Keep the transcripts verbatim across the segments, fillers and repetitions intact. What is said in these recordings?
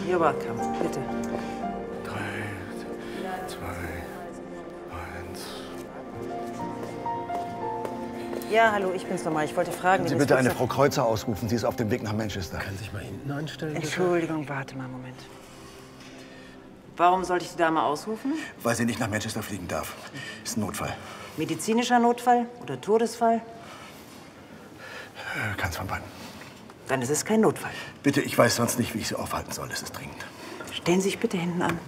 You're welcome. Bitte. Drei, zwei, eins. Ja, hallo, ich bin's nochmal. Ich wollte fragen... Können Sie bitte eine Frau Kreuzer ausrufen? Sie ist auf dem Weg nach Manchester. Kann sich mal hinten anstellen? Bitte? Entschuldigung, warte mal einen Moment. Warum sollte ich die Dame ausrufen? Weil sie nicht nach Manchester fliegen darf. Ist ein Notfall. Medizinischer Notfall oder Todesfall? Äh, keins von beiden. Dann ist es kein Notfall. Bitte, ich weiß sonst nicht, wie ich Sie aufhalten soll. Es ist dringend. Stellen Sie sich bitte hinten an.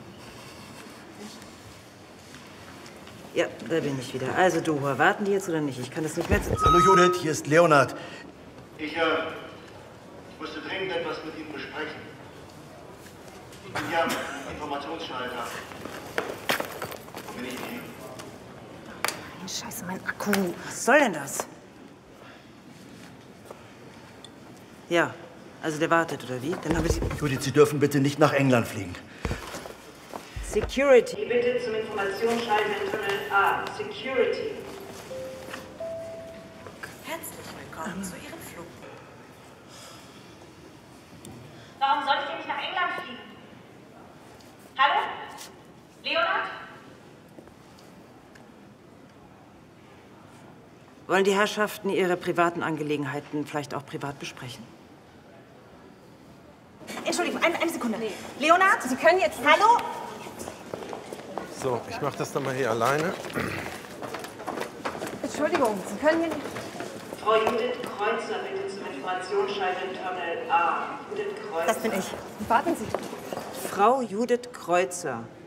Ja, da bin ich wieder. Also, du, warten die jetzt oder nicht? Ich kann das nicht mehr... Hallo Judith, hier ist Leonard. Ich äh, musste dringend etwas mit Ihnen besprechen. Ich bin hier am Informationsschalter. Wo bin ich hier? Nein, scheiße, mein Akku. Was soll denn das? Ja, also der wartet, oder wie? Dann habe ich... Judith, Sie dürfen bitte nicht nach England fliegen. Security. Bitte zum Informationsschalter in Tunnel A. Security. Herzlich willkommen zu Ihrem Flug. Warum soll ich denn nicht nach England fliegen? Hallo? Leonard? Wollen die Herrschaften ihre privaten Angelegenheiten vielleicht auch privat besprechen? Entschuldigung, eine, eine Sekunde. Nee. Leonard? Sie können jetzt... Hallo? So, ich mach das dann mal hier alleine. Entschuldigung, Sie können hier nicht... Frau Judith Kreuzer, bitte zum Informationsschalter in Terminal A. Judith Kreuzer. Das bin ich. Warten Sie. Frau Judith Kreuzer.